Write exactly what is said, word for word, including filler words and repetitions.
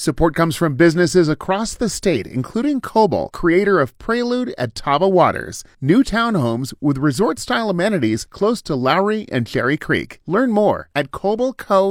Support comes from businesses across the state, including Coble, creator of Prelude at Taba Waters, new townhomes with resort-style amenities close to Lowry and Cherry Creek. Learn more at coble co